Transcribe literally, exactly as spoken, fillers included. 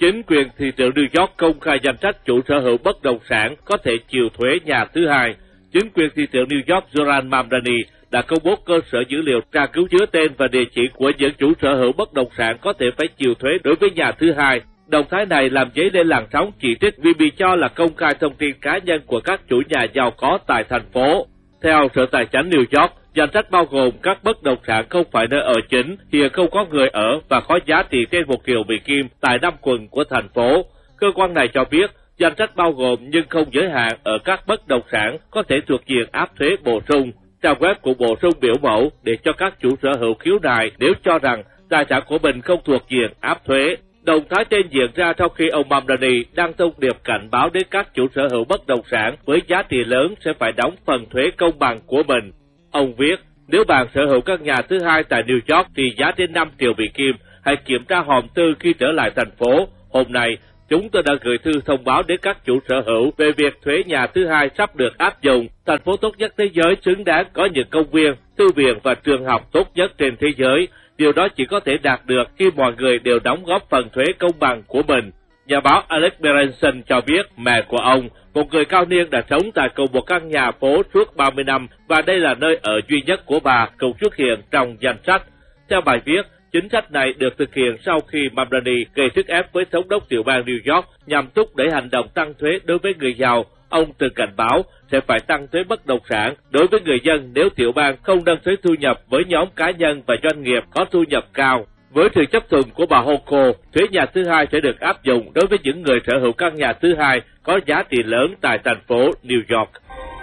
Chính quyền thị trường New York công khai danh sách chủ sở hữu bất động sản có thể chịu thuế nhà thứ hai. Chính quyền thị trường New York Zoran Mamdani đã công bố cơ sở dữ liệu tra cứu chứa tên và địa chỉ của những chủ sở hữu bất động sản có thể phải chịu thuế đối với nhà thứ hai. Động thái này làm dấy lên làn sóng chỉ trích vì bị cho là công khai thông tin cá nhân của các chủ nhà giàu có tại thành phố. Theo Sở Tài chánh New York, danh sách bao gồm các bất động sản không phải nơi ở chính, hiện không có người ở và có giá trị trên một triệu Mỹ Kim tại năm quận của thành phố. Cơ quan này cho biết, danh sách bao gồm nhưng không giới hạn ở các bất động sản có thể thuộc diện áp thuế bổ sung. Trang web của bổ sung biểu mẫu để cho các chủ sở hữu khiếu nại nếu cho rằng tài sản của mình không thuộc diện áp thuế. Động thái trên diễn ra sau khi ông Mamdani đăng thông điệp cảnh báo đến các chủ sở hữu bất động sản với giá trị lớn sẽ phải đóng phần thuế công bằng của mình. Ông viết, nếu bạn sở hữu căn nhà thứ hai tại New York thì giá trên năm triệu Mỹ Kim, hãy kiểm tra hòm thư khi trở lại thành phố. Hôm nay, chúng tôi đã gửi thư thông báo đến các chủ sở hữu về việc thuế nhà thứ hai sắp được áp dụng. Thành phố tốt nhất thế giới xứng đáng có những công viên, thư viện và trường học tốt nhất trên thế giới. Điều đó chỉ có thể đạt được khi mọi người đều đóng góp phần thuế công bằng của mình. Nhà báo Alex Berenson cho biết mẹ của ông, một người cao niên đã sống tại cùng một căn nhà phố suốt ba mươi năm và đây là nơi ở duy nhất của bà cũng xuất hiện trong danh sách. Theo bài viết, chính sách này được thực hiện sau khi Mamdani gây sức ép với thống đốc tiểu bang New York nhằm thúc đẩy hành động tăng thuế đối với người giàu. Ông từng cảnh báo sẽ phải tăng thuế bất động sản đối với người dân nếu tiểu bang không nâng thuế thu nhập với nhóm cá nhân và doanh nghiệp có thu nhập cao. Với sự chấp thuận của bà Hochul, thuế nhà thứ hai sẽ được áp dụng đối với những người sở hữu căn nhà thứ hai có giá trị lớn tại thành phố New York.